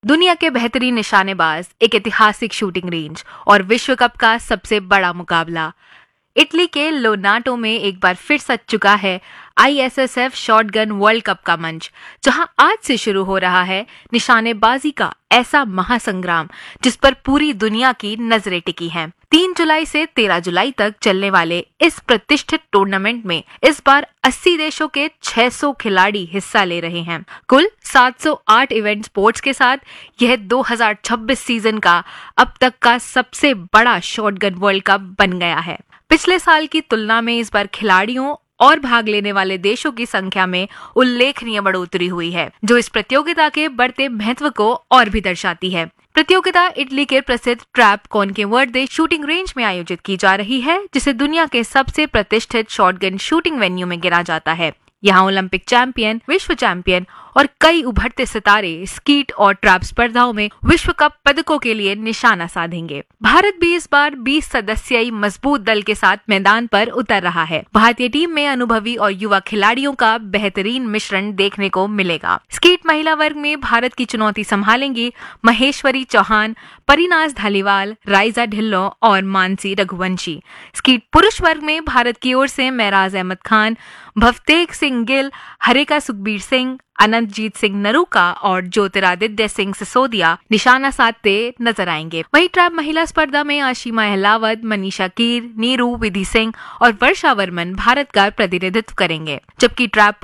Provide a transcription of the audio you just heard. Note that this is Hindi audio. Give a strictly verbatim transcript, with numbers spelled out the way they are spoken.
दुनिया के बेहतरीन निशानेबाज, एक ऐतिहासिक शूटिंग रेंज और विश्व कप का सबसे बड़ा मुकाबला। इटली के लोनाटो में एक बार फिर सज चुका है I S S F shotgun world cup का मंच, जहां आज से शुरू हो रहा है निशानेबाजी का ऐसा महासंग्राम जिस पर पूरी दुनिया की नजरें टिकी हैं। तीन जुलाई से तेरह जुलाई तक चलने वाले इस प्रतिष्ठित टूर्नामेंट में इस बार अस्सी देशों के छह सौ खिलाड़ी हिस्सा ले रहे हैं। कुल सात सौ आठ इवेंट स्पोर्ट्स के साथ यह दो हज़ार छब्बीस सीजन का अब तक का सबसे बड़ा शॉटगन वर्ल्ड कप बन गया है। पिछले साल की तुलना में इस बार खिलाड़ियों और भाग लेने वाले देशों की संख्या में उल्लेखनीय बढ़ोतरी हुई है, जो इस प्रतियोगिता के बढ़ते महत्व को और भी दर्शाती है। प्रतियोगिता इटली के प्रसिद्ध ट्रैप कॉनकेवर्डे शूटिंग रेंज में आयोजित की जा रही है, जिसे दुनिया के सबसे प्रतिष्ठित शॉटगन शूटिंग वेन्यू में गिना जाता है। यहाँ ओलंपिक चैंपियन, विश्व चैंपियन और कई उभरते सितारे स्कीट और ट्रैप स्पर्धाओं में विश्व कप पदकों के लिए निशाना साधेंगे। भारत भी इस बार बीस सदस्यीय मजबूत दल के साथ मैदान पर उतर रहा है। भारतीय टीम में अनुभवी और युवा खिलाड़ियों का बेहतरीन मिश्रण देखने को मिलेगा। स्कीट महिला वर्ग में भारत की चुनौती संभालेंगी महेश्वरी चौहान, परिनाज धालीवाल, राइजा ढिल्लो और मानसी रघुवंशी। स्कीट पुरुष वर्ग में भारत की ओर से महराज अहमद खान, भवतेज सिंह गिल, हरेका सुखबीर सिंह, अनंतजीत सिंह नरूका और ज्योतिरादित्य सिंह सिसोदिया निशाना साधते नजर आएंगे। वहीं ट्रैप महिला स्पर्धा में आशिमा अहलावत, मनीषा कीर, नीरू, विधि सिंह और वर्षा वर्मन भारत का प्रतिनिधित्व करेंगे, जबकि ट्रैप